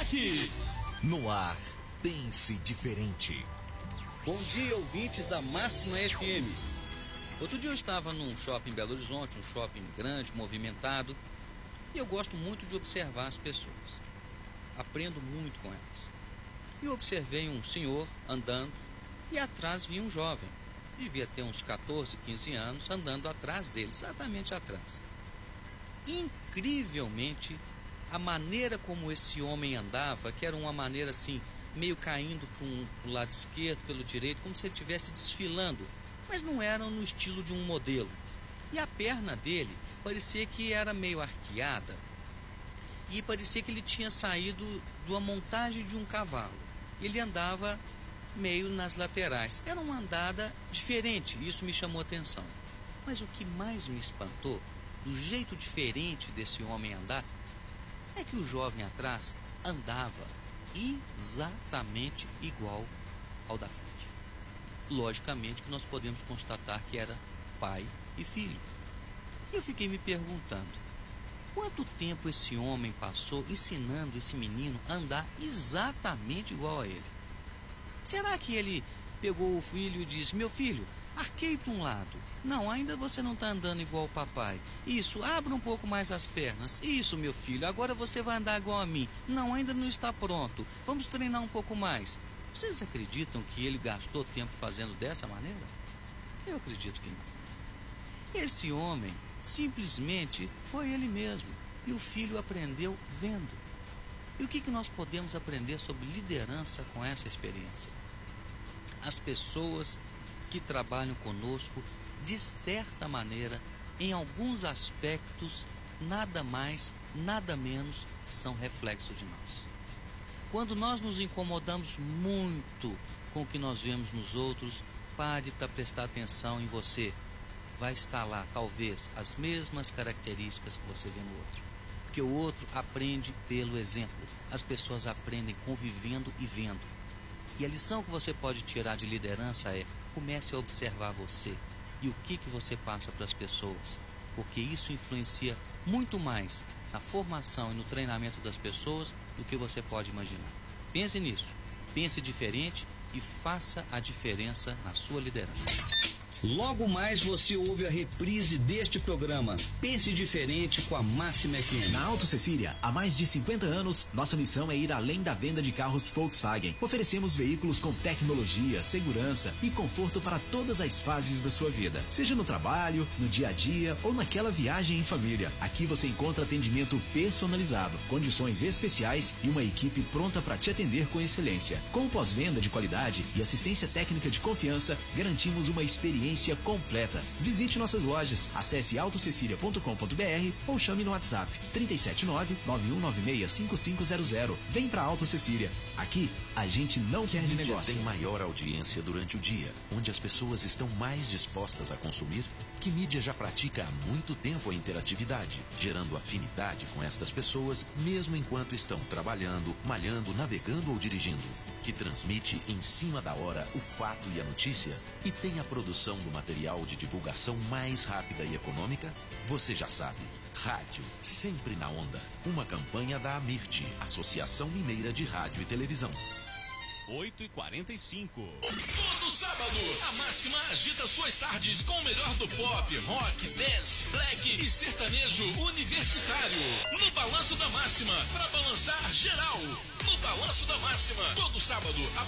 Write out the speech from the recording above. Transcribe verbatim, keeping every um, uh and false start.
destaque. No ar, pense diferente. Bom dia, ouvintes da Máxima F M. Outro dia eu estava num shopping em Belo Horizonte, um shopping grande, movimentado, e eu gosto muito de observar as pessoas. Aprendo muito com elas. E eu observei um senhor andando e atrás vinha um jovem. Devia ter uns quatorze, quinze anos, andando atrás dele, exatamente atrás. Incrivelmente, a maneira como esse homem andava, que era uma maneira assim, meio caindo para um pro lado esquerdo, pelo direito, como se ele estivesse desfilando, mas não era no estilo de um modelo. E a perna dele parecia que era meio arqueada e parecia que ele tinha saído de uma montagem de um cavalo. Ele andava meio nas laterais. Era uma andada diferente, isso me chamou a atenção. Mas o que mais me espantou, do jeito diferente desse homem andar, é que o jovem atrás andava exatamente igual ao da frente. Logicamente que nós podemos constatar que era pai e filho. E eu fiquei me perguntando, quanto tempo esse homem passou ensinando esse menino a andar exatamente igual a ele? Será que ele pegou o filho e disse, meu filho, arqueie para um lado. Não, ainda você não está andando igual o papai. Isso, abra um pouco mais as pernas. Isso, meu filho, agora você vai andar igual a mim. Não, ainda não está pronto. Vamos treinar um pouco mais. Vocês acreditam que ele gastou tempo fazendo dessa maneira? Eu acredito que não. Esse homem simplesmente foi ele mesmo. E o filho aprendeu vendo. E o que, que nós podemos aprender sobre liderança com essa experiência? As pessoas que trabalham conosco, de certa maneira, em alguns aspectos, nada mais, nada menos, são reflexos de nós. Quando nós nos incomodamos muito com o que nós vemos nos outros, pare para prestar atenção em você. Vai estar lá, talvez, as mesmas características que você vê no outro. Porque o outro aprende pelo exemplo. As pessoas aprendem convivendo e vendo. E a lição que você pode tirar de liderança é: comece a observar você e o que, que você passa para as pessoas, porque isso influencia muito mais na formação e no treinamento das pessoas do que você pode imaginar. Pense nisso, pense diferente e faça a diferença na sua liderança. Logo mais você ouve a reprise deste programa. Pense diferente com a Máxima F M. Na Auto Cecília, há mais de cinquenta anos, nossa missão é ir além da venda de carros Volkswagen. Oferecemos veículos com tecnologia, segurança e conforto para todas as fases da sua vida. Seja no trabalho, no dia a dia ou naquela viagem em família. Aqui você encontra atendimento personalizado, condições especiais e uma equipe pronta para te atender com excelência. Com pós-venda de qualidade e assistência técnica de confiança, garantimos uma experiência completa. Visite nossas lojas, acesse auto cecilia ponto com ponto br ou chame no WhatsApp três sete nove, nove um nove seis, cinco cinco zero zero. Vem pra Auto Cecília. Aqui, a gente não quer de negócio. Tem maior audiência durante o dia, onde as pessoas estão mais dispostas a consumir? Que mídia já pratica há muito tempo a interatividade, gerando afinidade com estas pessoas, mesmo enquanto estão trabalhando, malhando, navegando ou dirigindo? Que transmite em cima da hora o fato e a notícia e tem a produção do material de divulgação mais rápida e econômica? Você já sabe. Rádio, sempre na onda. Uma campanha da Amirte, Associação Mineira de Rádio e Televisão. oito e quarenta e cinco. Todo sábado, a Máxima agita suas tardes com o melhor do pop, rock, dance, black e sertanejo universitário. No Balanço da Máxima, pra balançar geral. No Balanço da Máxima, todo sábado, a